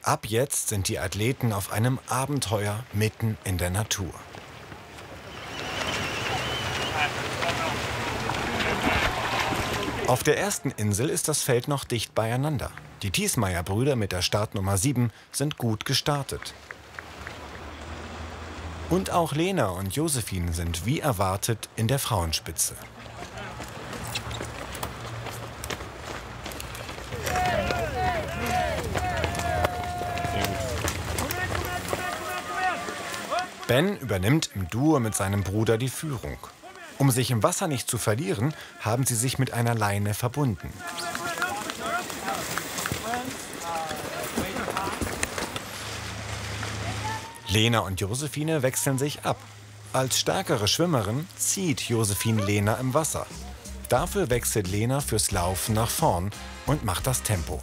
Ab jetzt sind die Athleten auf einem Abenteuer mitten in der Natur. Auf der ersten Insel ist das Feld noch dicht beieinander. Die Thiesmeier-Brüder mit der Startnummer 7 sind gut gestartet. Und auch Lena und Josephine sind wie erwartet in der Frauenspitze. Ben übernimmt im Duo mit seinem Bruder die Führung. Um sich im Wasser nicht zu verlieren, haben sie sich mit einer Leine verbunden. Lena und Josephine wechseln sich ab. Als stärkere Schwimmerin zieht Josephine Lena im Wasser. Dafür wechselt Lena fürs Laufen nach vorn und macht das Tempo.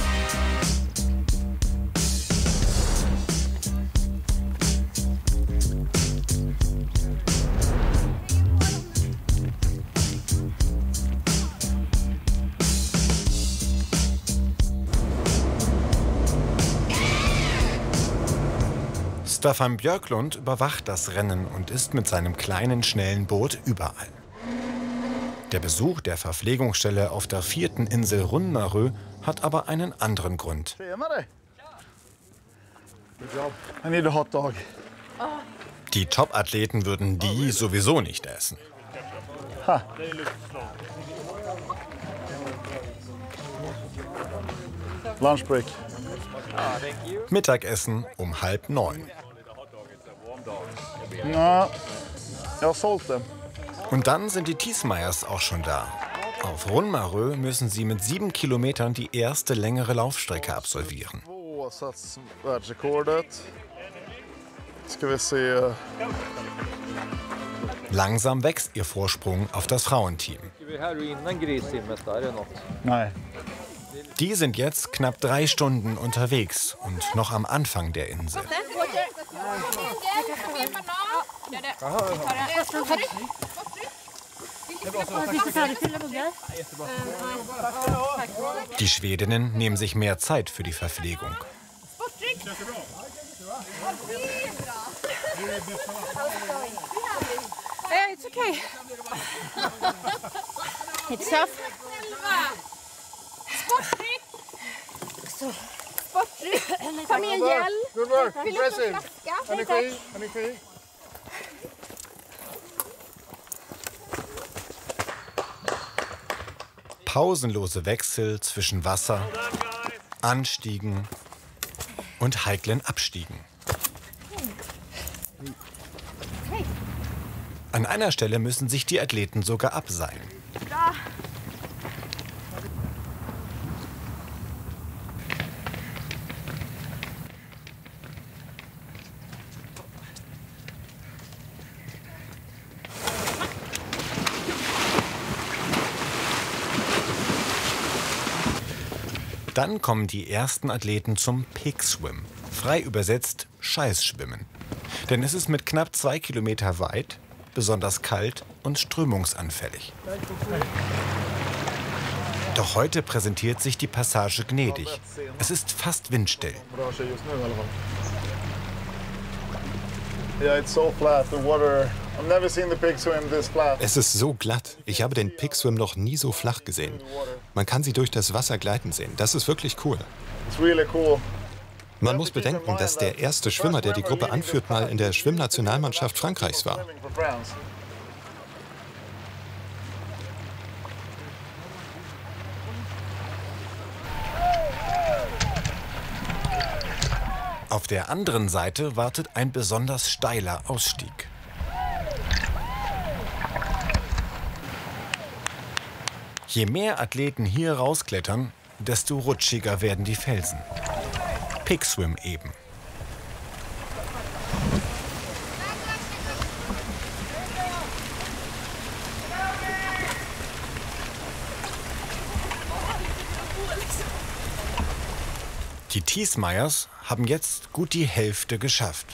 Staffan Björklund überwacht das Rennen und ist mit seinem kleinen, schnellen Boot überall. Der Besuch der Verpflegungsstelle auf der 4. Insel Rundmarö hat aber einen anderen Grund. Die Top-Athleten würden die sowieso nicht essen. Lunchbreak. Mittagessen um 8:30. Ja, jag sålde. Und dann sind die Thiesmeyers auch schon da. Auf Rundmarö müssen sie mit 7 Kilometern die erste längere Laufstrecke absolvieren. Langsam wächst ihr Vorsprung auf das Frauenteam. Nein. Die sind jetzt knapp 3 Stunden unterwegs und noch am Anfang der Insel. Die Schwedinnen nehmen sich mehr Zeit für die Verpflegung. It's okay. It's tough. Sportdryck. Så. Sportdryck. Ta med en hjälm. Good work. Vill du ha en Impressive. flaska? Energi. Pausenlose Wechsel zwischen Wasser, Anstiegen und heiklen Abstiegen. An einer Stelle müssen sich die Athleten sogar abseilen. Dann kommen die ersten Athleten zum Pig Swim, frei übersetzt Scheißschwimmen. Denn es ist mit knapp 2 Kilometer weit, besonders kalt und strömungsanfällig. Doch heute präsentiert sich die Passage gnädig. Es ist fast windstill. Es ist so glatt. Ich habe den Pig Swim noch nie so flach gesehen. Man kann sie durch das Wasser gleiten sehen. Das ist wirklich cool. Man muss bedenken, dass der erste Schwimmer, der die Gruppe anführt, mal in der Schwimmnationalmannschaft Frankreichs war. Auf der anderen Seite wartet ein besonders steiler Ausstieg. Je mehr Athleten hier rausklettern, desto rutschiger werden die Felsen. Pig Swim eben. Die Thiesmeyers haben jetzt gut die Hälfte geschafft.